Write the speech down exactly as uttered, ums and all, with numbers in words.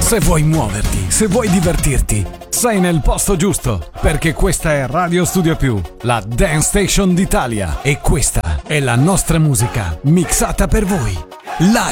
Se vuoi muoverti, se vuoi divertirti, sei nel posto giusto, perché questa è Radio Studio Più, la Dance Station d'Italia, e questa è la nostra musica mixata per voi. Live.